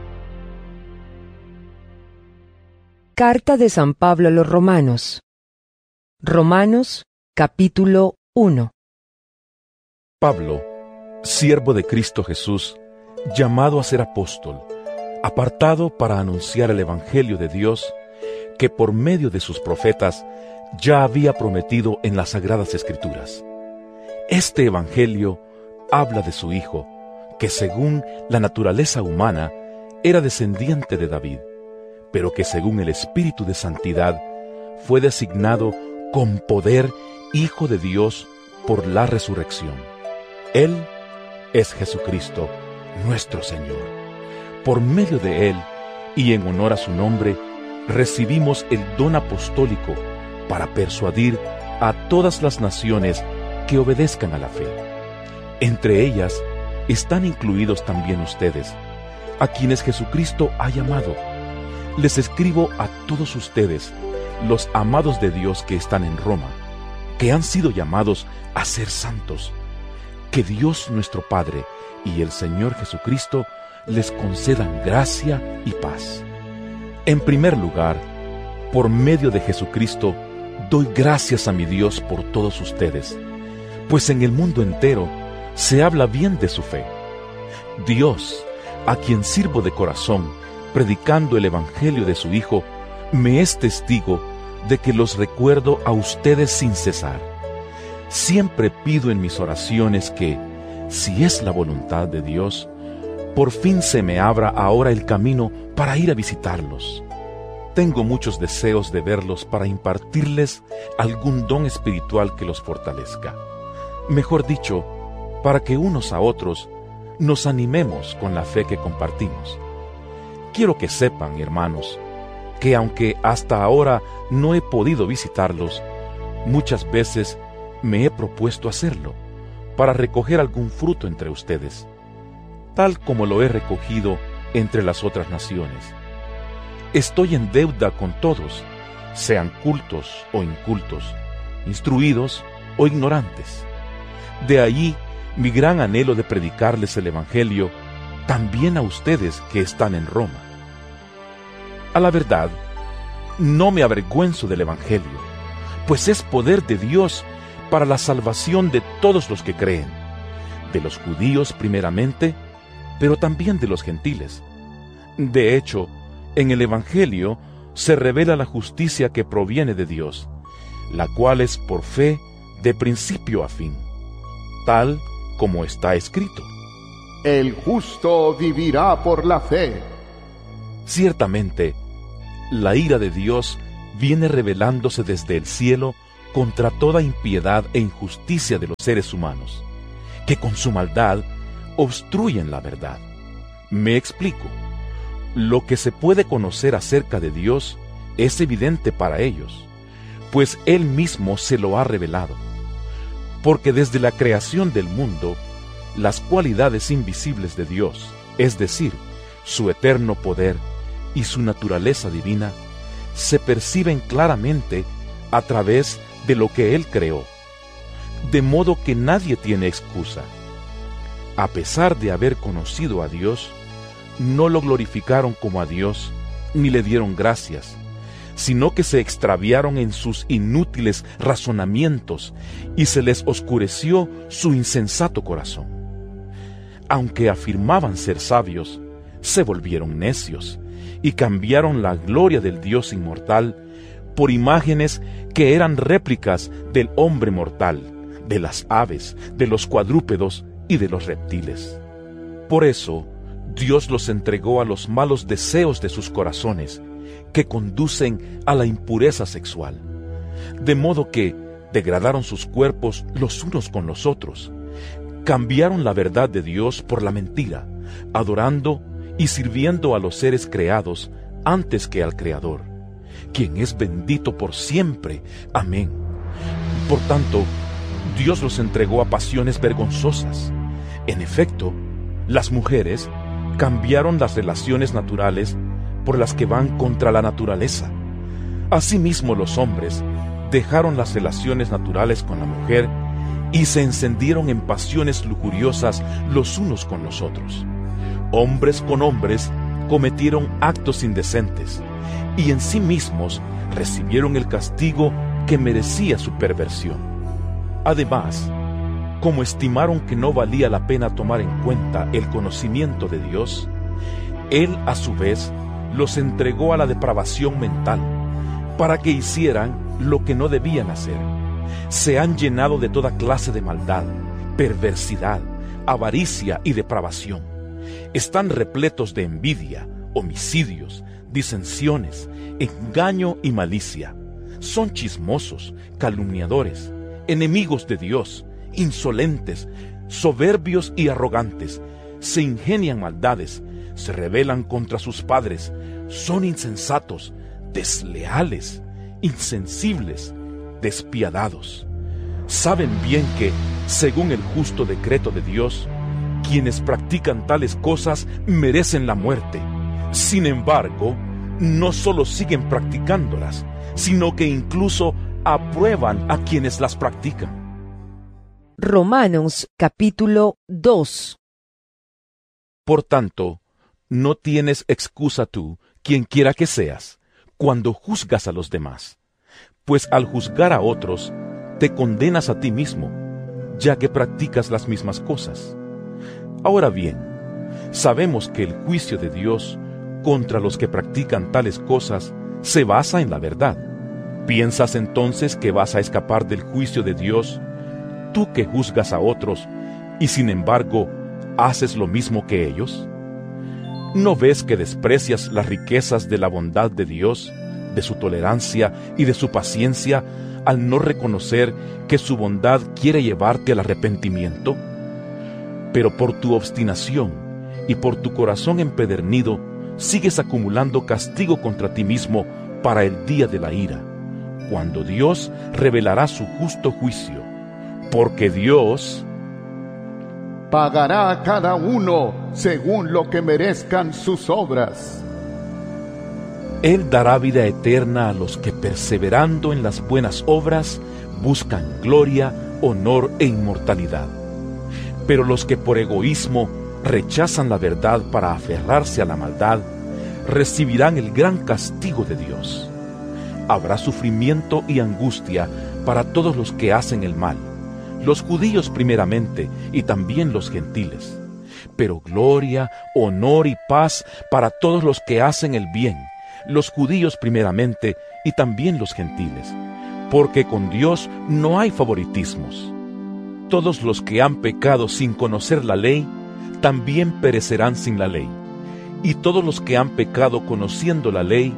Carta de San Pablo a los Romanos. Romanos, capítulo uno. Pablo, siervo de Cristo Jesús, llamado a ser apóstol, apartado para anunciar el Evangelio de Dios, que por medio de sus profetas ya había prometido en las Sagradas Escrituras. Este Evangelio habla de su Hijo, que según la naturaleza humana era descendiente de David, pero que según el Espíritu de Santidad fue designado con poder Hijo de Dios por la resurrección. Él es Jesucristo, nuestro Señor. Por medio de Él, y en honor a su nombre, recibimos el don apostólico para persuadir a todas las naciones que obedezcan a la fe. Entre ellas están incluidos también ustedes, a quienes Jesucristo ha llamado. Les escribo a todos ustedes, los amados de Dios que están en Roma, que han sido llamados a ser santos. Que Dios nuestro Padre y el Señor Jesucristo les concedan gracia y paz. En primer lugar, por medio de Jesucristo, doy gracias a mi Dios por todos ustedes, pues en el mundo entero se habla bien de su fe. Dios, a quien sirvo de corazón, predicando el Evangelio de su Hijo, me es testigo de que los recuerdo a ustedes sin cesar. Siempre pido en mis oraciones que, si es la voluntad de Dios, por fin se me abra ahora el camino para ir a visitarlos. Tengo muchos deseos de verlos para impartirles algún don espiritual que los fortalezca. Mejor dicho, para que unos a otros nos animemos con la fe que compartimos. Quiero que sepan, hermanos, que aunque hasta ahora no he podido visitarlos, muchas veces me he propuesto hacerlo, para recoger algún fruto entre ustedes, tal como lo he recogido entre las otras naciones. Estoy en deuda con todos, sean cultos o incultos, instruidos o ignorantes. De allí mi gran anhelo de predicarles el Evangelio también a ustedes que están en Roma. A la verdad, no me avergüenzo del Evangelio, pues es poder de Dios para la salvación de todos los que creen, de los judíos primeramente, pero también de los gentiles. De hecho, en el Evangelio se revela la justicia que proviene de Dios, la cual es por fe de principio a fin, tal como está escrito. El justo vivirá por la fe. Ciertamente, la ira de Dios viene revelándose desde el cielo contra toda impiedad e injusticia de los seres humanos, que con su maldad obstruyen la verdad. Me explico. Lo que se puede conocer acerca de Dios es evidente para ellos, pues Él mismo se lo ha revelado. Porque desde la creación del mundo, las cualidades invisibles de Dios, es decir, su eterno poder y su naturaleza divina, se perciben claramente a través de lo que Él creó, de modo que nadie tiene excusa. A pesar de haber conocido a Dios, no lo glorificaron como a Dios, ni le dieron gracias, sino que se extraviaron en sus inútiles razonamientos y se les oscureció su insensato corazón. Aunque afirmaban ser sabios, se volvieron necios y cambiaron la gloria del Dios inmortal por imágenes que eran réplicas del hombre mortal, de las aves, de los cuadrúpedos y de los reptiles. Por eso, Dios los entregó a los malos deseos de sus corazones, que conducen a la impureza sexual, de modo que degradaron sus cuerpos los unos con los otros, cambiaron la verdad de Dios por la mentira, adorando y sirviendo a los seres creados antes que al Creador, quien es bendito por siempre. Amén. Por tanto, Dios los entregó a pasiones vergonzosas. En efecto, las mujeres cambiaron las relaciones naturales por las que van contra la naturaleza. Asimismo, los hombres dejaron las relaciones naturales con la mujer y se encendieron en pasiones lujuriosas los unos con los otros. Hombres con hombres cometieron actos indecentes y en sí mismos recibieron el castigo que merecía su perversión. Además, como estimaron que no valía la pena tomar en cuenta el conocimiento de Dios, Él a su vez los entregó a la depravación mental, para que hicieran lo que no debían hacer. Se han llenado de toda clase de maldad, perversidad, avaricia y depravación. Están repletos de envidia, homicidios, disensiones, engaño y malicia. Son chismosos, calumniadores, enemigos de Dios, insolentes, soberbios y arrogantes. Se ingenian maldades, se rebelan contra sus padres, son insensatos, desleales, insensibles, despiadados. Saben bien que, según el justo decreto de Dios, quienes practican tales cosas merecen la muerte. Sin embargo, no solo siguen practicándolas, sino que incluso aprueban a quienes las practican. Romanos capítulo dos. Por tanto, no tienes excusa tú, quien quiera que seas, cuando juzgas a los demás, pues al juzgar a otros, te condenas a ti mismo, ya que practicas las mismas cosas. Ahora bien, sabemos que el juicio de Dios contra los que practican tales cosas se basa en la verdad. ¿Piensas entonces que vas a escapar del juicio de Dios, tú que juzgas a otros, y sin embargo, haces lo mismo que ellos? ¿No ves que desprecias las riquezas de la bondad de Dios, de su tolerancia y de su paciencia, al no reconocer que su bondad quiere llevarte al arrepentimiento? Pero por tu obstinación y por tu corazón empedernido, sigues acumulando castigo contra ti mismo para el día de la ira, cuando Dios revelará su justo juicio, porque Dios pagará a cada uno según lo que merezcan sus obras. Él dará vida eterna a los que, perseverando en las buenas obras, buscan gloria, honor e inmortalidad. Pero los que por egoísmo rechazan la verdad para aferrarse a la maldad, recibirán el gran castigo de Dios. Habrá sufrimiento y angustia para todos los que hacen el mal, los judíos primeramente y también los gentiles, pero gloria, honor y paz para todos los que hacen el bien, los judíos primeramente y también los gentiles, porque con Dios no hay favoritismos. Todos los que han pecado sin conocer la ley, también perecerán sin la ley, y todos los que han pecado conociendo la ley,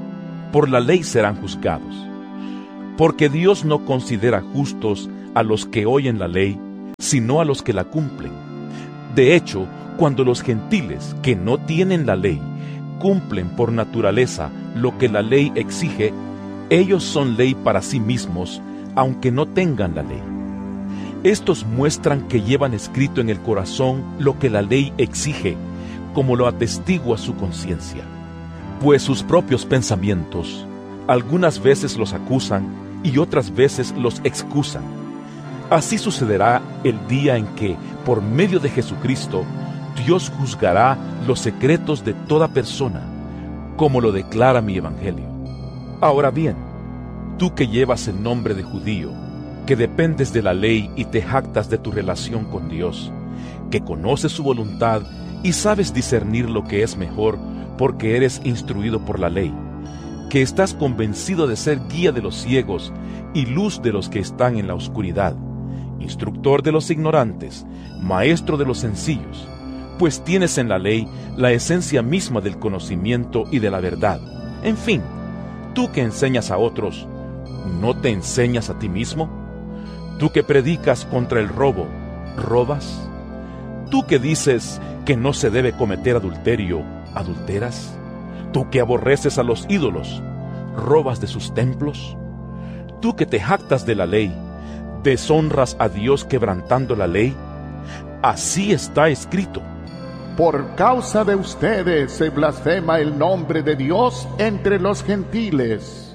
por la ley serán juzgados. Porque Dios no considera justos a los que oyen la ley, sino a los que la cumplen. De hecho, cuando los gentiles que no tienen la ley cumplen por naturaleza lo que la ley exige, ellos son ley para sí mismos, aunque no tengan la ley. Estos muestran que llevan escrito en el corazón lo que la ley exige, como lo atestigua su conciencia. Pues sus propios pensamientos algunas veces los acusan y otras veces los excusan. Así sucederá el día en que, por medio de Jesucristo, Dios juzgará los secretos de toda persona, como lo declara mi Evangelio. Ahora bien, tú que llevas el nombre de judío, que dependes de la ley y te jactas de tu relación con Dios, que conoces su voluntad y sabes discernir lo que es mejor porque eres instruido por la ley, que estás convencido de ser guía de los ciegos y luz de los que están en la oscuridad, instructor de los ignorantes, maestro de los sencillos, pues tienes en la ley la esencia misma del conocimiento y de la verdad. En fin, tú que enseñas a otros, ¿no te enseñas a ti mismo? Tú que predicas contra el robo, ¿robas? Tú que dices que no se debe cometer adulterio, ¿adulteras? Tú que aborreces a los ídolos, ¿robas de sus templos? Tú que te jactas de la ley, ¿deshonras a Dios quebrantando la ley? Así está escrito. Por causa de ustedes se blasfema el nombre de Dios entre los gentiles.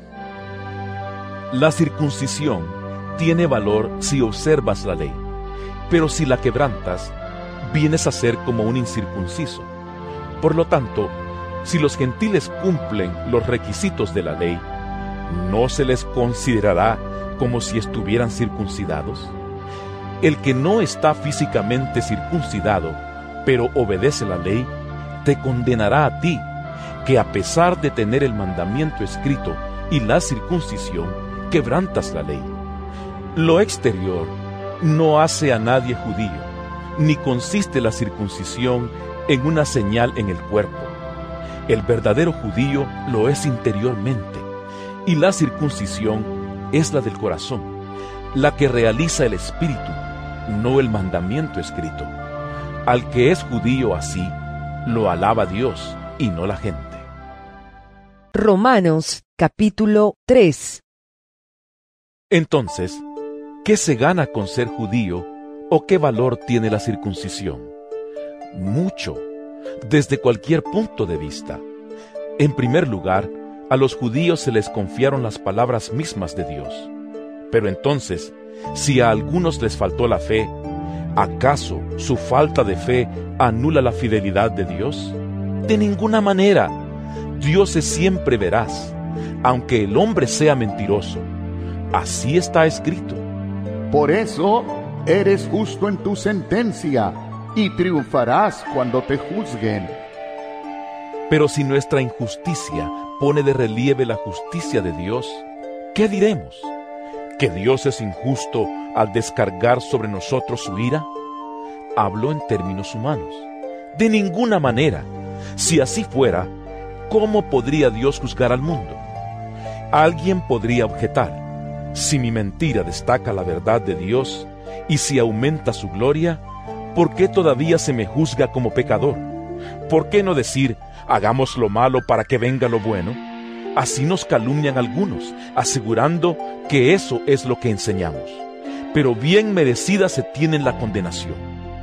La circuncisión tiene valor si observas la ley, pero si la quebrantas, vienes a ser como un incircunciso. Por lo tanto, si los gentiles cumplen los requisitos de la ley, ¿no se les considerará como si estuvieran circuncidados? El que no está físicamente circuncidado, pero obedece la ley, te condenará a ti, que a pesar de tener el mandamiento escrito y la circuncisión, quebrantas la ley. Lo exterior no hace a nadie judío, ni consiste la circuncisión en una señal en el cuerpo. El verdadero judío lo es interiormente, y la circuncisión es la del corazón, la que realiza el espíritu, no el mandamiento escrito. Al que es judío así, lo alaba Dios y no la gente. Romanos capítulo tres. Entonces, ¿qué se gana con ser judío o qué valor tiene la circuncisión? Mucho, desde cualquier punto de vista. En primer lugar, a los judíos se les confiaron las palabras mismas de Dios. Pero entonces, si a algunos les faltó la fe, ¿acaso su falta de fe anula la fidelidad de Dios? De ninguna manera. Dios es siempre veraz, aunque el hombre sea mentiroso. Así está escrito. Por eso eres justo en tu sentencia y triunfarás cuando te juzguen. Pero si nuestra injusticia pone de relieve la justicia de Dios, ¿qué diremos? ¿Que Dios es injusto al descargar sobre nosotros su ira? Hablo en términos humanos. De ninguna manera. Si así fuera, ¿cómo podría Dios juzgar al mundo? Alguien podría objetar: si mi mentira destaca la verdad de Dios y si aumenta su gloria, ¿por qué todavía se me juzga como pecador? ¿Por qué no decir, hagamos lo malo para que venga lo bueno? Así nos calumnian algunos, asegurando que eso es lo que enseñamos. Pero bien merecida se tiene la condenación.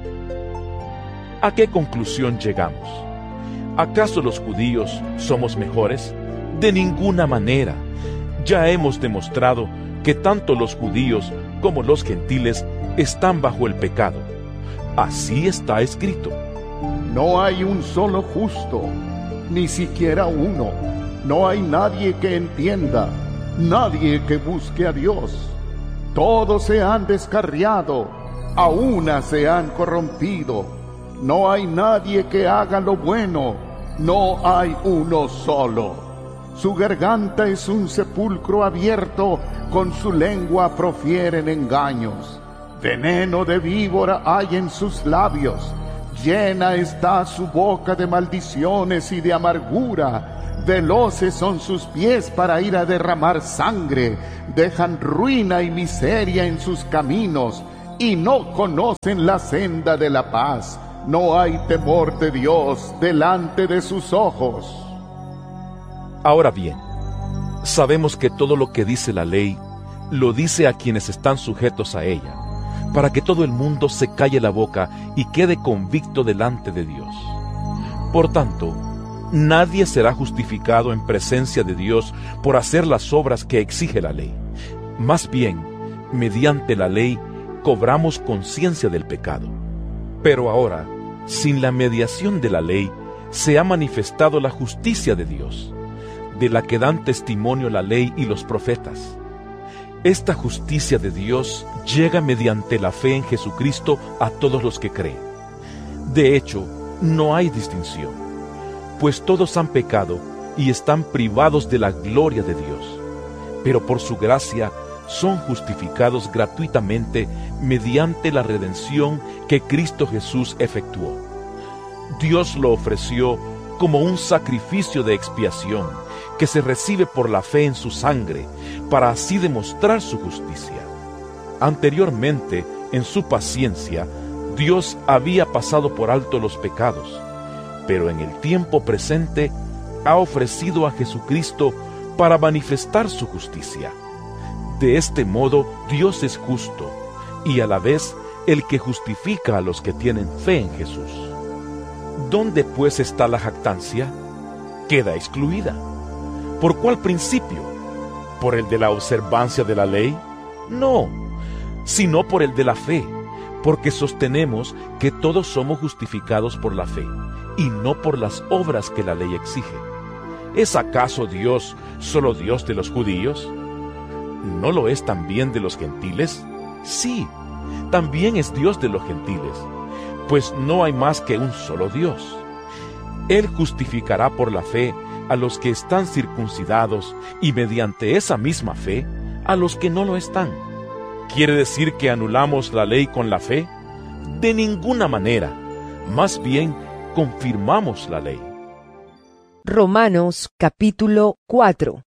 ¿A qué conclusión llegamos? ¿Acaso los judíos somos mejores? De ninguna manera. Ya hemos demostrado que tanto los judíos como los gentiles están bajo el pecado. Así está escrito. No hay un solo justo, ni siquiera uno. No hay nadie que entienda, nadie que busque a Dios. Todos se han descarriado, a una se han corrompido. No hay nadie que haga lo bueno, no hay uno solo. Su garganta es un sepulcro abierto, con su lengua profieren engaños. Veneno de víbora hay en sus labios, llena está su boca de maldiciones y de amargura. Veloces son sus pies para ir a derramar sangre, dejan ruina y miseria en sus caminos, y no conocen la senda de la paz. No hay temor de Dios delante de sus ojos. Ahora bien, sabemos que todo lo que dice la ley, lo dice a quienes están sujetos a ella, para que todo el mundo se calle la boca y quede convicto delante de Dios. Por tanto, nadie será justificado en presencia de Dios por hacer las obras que exige la ley. Más bien, mediante la ley, cobramos conciencia del pecado. Pero ahora, sin la mediación de la ley, se ha manifestado la justicia de Dios, de la que dan testimonio la ley y los profetas. Esta justicia de Dios llega mediante la fe en Jesucristo a todos los que creen. De hecho, no hay distinción, pues todos han pecado y están privados de la gloria de Dios, pero por su gracia son justificados gratuitamente mediante la redención que Cristo Jesús efectuó. Dios lo ofreció como un sacrificio de expiación que se recibe por la fe en su sangre, para así demostrar su justicia. Anteriormente, en su paciencia, Dios había pasado por alto los pecados, pero en el tiempo presente ha ofrecido a Jesucristo para manifestar su justicia. De este modo, Dios es justo, y a la vez el que justifica a los que tienen fe en Jesús. ¿Dónde pues está la jactancia? Queda excluida. ¿Por cuál principio? ¿Por el de la observancia de la ley? No, sino por el de la fe, porque sostenemos que todos somos justificados por la fe, y no por las obras que la ley exige. ¿Es acaso Dios solo Dios de los judíos? ¿No lo es también de los gentiles? Sí, también es Dios de los gentiles, pues no hay más que un solo Dios. Él justificará por la fe a los que están circuncidados y mediante esa misma fe a los que no lo están. ¿Quiere decir que anulamos la ley con la fe? De ninguna manera, más bien confirmamos la ley. Romanos capítulo cuatro.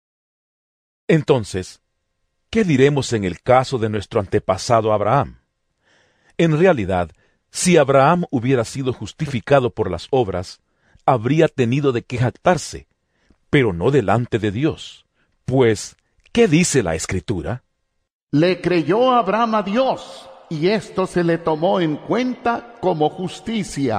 Entonces, ¿qué diremos en el caso de nuestro antepasado Abraham? En realidad, si Abraham hubiera sido justificado por las obras, habría tenido de qué jactarse, pero no delante de Dios. Pues, ¿qué dice la Escritura? Le creyó Abraham a Dios, y esto se le tomó en cuenta como justicia.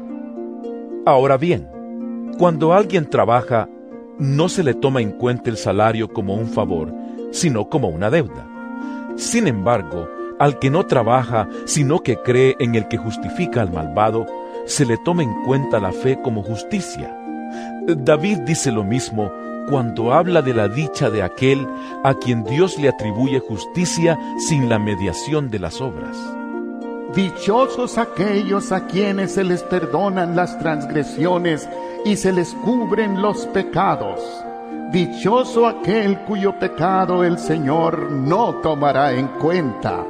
Ahora bien, cuando alguien trabaja, no se le toma en cuenta el salario como un favor, sino como una deuda. Sin embargo, al que no trabaja, sino que cree en el que justifica al malvado, se le toma en cuenta la fe como justicia. David dice lo mismo cuando habla de la dicha de aquel a quien Dios le atribuye justicia sin la mediación de las obras. Dichosos aquellos a quienes se les perdonan las transgresiones y se les cubren los pecados. Dichoso aquel cuyo pecado el Señor no tomará en cuenta.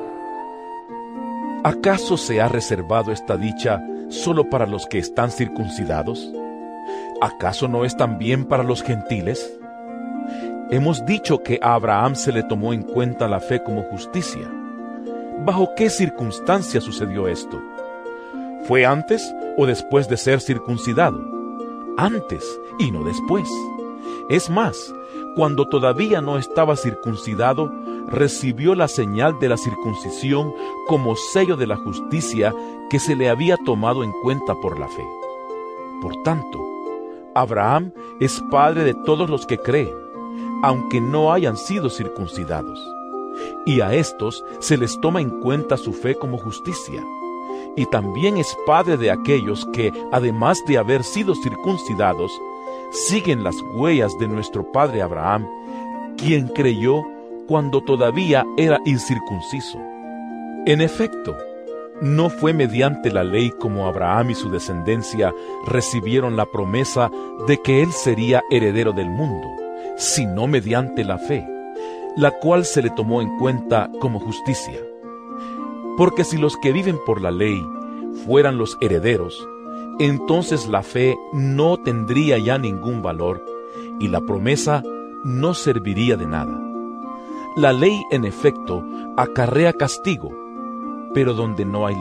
¿Acaso se ha reservado esta dicha solo para los que están circuncidados? ¿Acaso no es también para los gentiles? Hemos dicho que a Abraham se le tomó en cuenta la fe como justicia. ¿Bajo qué circunstancia sucedió esto? ¿Fue antes o después de ser circuncidado? Antes y no después. Es más, cuando todavía no estaba circuncidado, recibió la señal de la circuncisión como sello de la justicia que se le había tomado en cuenta por la fe. Por tanto, Abraham es padre de todos los que creen, aunque no hayan sido circuncidados. Y a estos se les toma en cuenta su fe como justicia. Y también es padre de aquellos que, además de haber sido circuncidados, siguen las huellas de nuestro padre Abraham, quien creyó cuando todavía era incircunciso. En efecto, no fue mediante la ley como Abraham y su descendencia recibieron la promesa de que él sería heredero del mundo, sino mediante la fe, la cual se le tomó en cuenta como justicia. Porque si los que viven por la ley fueran los herederos, entonces la fe no tendría ya ningún valor, y la promesa no serviría de nada. La ley, en efecto, acarrea castigo, pero donde no hay